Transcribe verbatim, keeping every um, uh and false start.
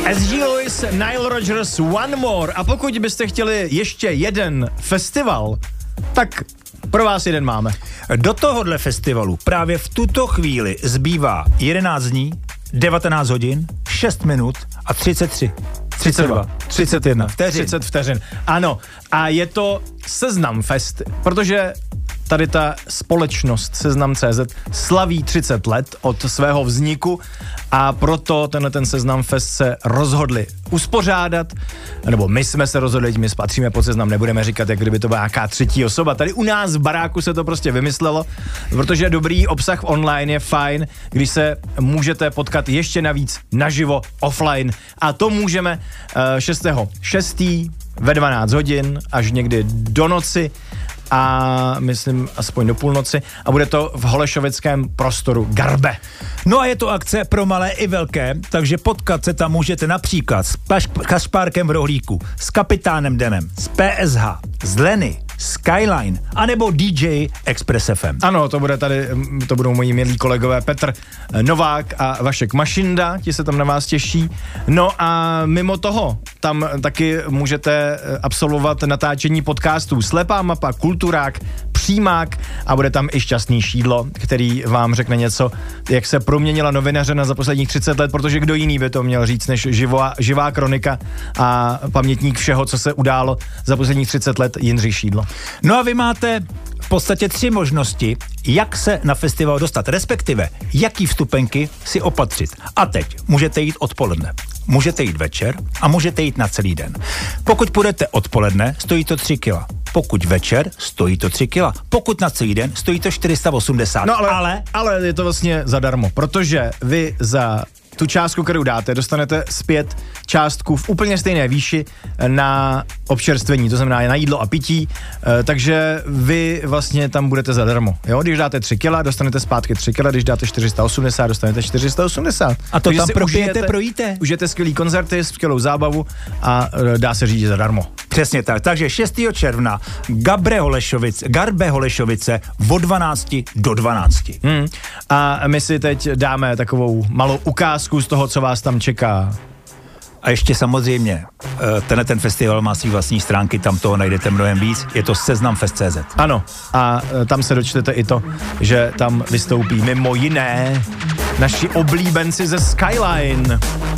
S G Lewis, Nile Rodgers, One More. A pokud byste chtěli ještě jeden festival, tak pro vás jeden máme. Do tohohle festivalu právě v tuto chvíli zbývá jedenáct dní, devatenáct hodin, šest minut a třicet tři. třicet dva, třicet jedna vteřin. třicet vteřin. Ano, a je to Seznam Fest, protože tady ta společnost Seznam tečka cé zet slaví třicet let od svého vzniku a proto tenhle ten Seznam Fest se rozhodli uspořádat, nebo my jsme se rozhodli, my spatříme pod Seznam, nebudeme říkat, jak kdyby to byla nějaká třetí osoba. Tady u nás v baráku se to prostě vymyslelo, protože dobrý obsah online je fajn, když se můžete potkat ještě navíc naživo offline. A to můžeme šestého šestého ve dvanáct hodin až někdy do noci a myslím aspoň do půlnoci a bude to v holešovickém prostoru Garbe. No a je to akce pro malé i velké, takže potkat se tam můžete například s Kašpárkem v rohlíku, s Kapitánem Denem, s P S H, s Lenny, Skyline, anebo D J Express F M. Ano, to bude tady, to budou moji milí kolegové Petr Novák a Vašek Mašinda, ti se tam na vás těší. No a mimo toho, tam taky můžete absolvovat natáčení podcastů Slepá mapa, Kulturák, Přímák a bude tam i Šťastný šídlo, který vám řekne něco, jak se proměnila novinařina za posledních třicet let, protože kdo jiný by to měl říct, než živá, živá kronika a pamětník všeho, co se událo za posledních třicet let, Jindřich Šídlo. No a vy máte v podstatě tři možnosti, jak se na festival dostat, respektive jaký vstupenky si opatřit. A teď můžete jít odpoledne, můžete jít večer a můžete jít na celý den. Pokud půjdete odpoledne, stojí to tři kila. Pokud večer, stojí to tři kila. Pokud na celý den, stojí to čtyři sta osmdesát. No ale, ale... ale je to vlastně zadarmo, protože vy za tu částku, kterou dáte, dostanete zpět částku v úplně stejné výši na občerstvení, to znamená na jídlo a pití, e, takže vy vlastně tam budete zadarmo. Jo? Když dáte tři kila, dostanete zpátky tři kila, když dáte čtyři sta osmdesát, dostanete čtyři sta osmdesát. A to takže tam propijete, projíte. Užijete skvělý koncerty, skvělou zábavu a e, dá se řídit zadarmo. Přesně tak, takže šestého června Gabre Holešovice, Garbe Holešovice od dvanácti do dvanácti. Hmm. A my si teď dáme takovou malou ukázku z toho, co vás tam čeká. A ještě samozřejmě, tenhle ten festival má svý vlastní stránky, tam toho najdete mnohem víc, je to Seznam Fest tečka cé zet. Ano, a tam se dočtete i to, že tam vystoupí mimo jiné naši oblíbenci ze Skyline.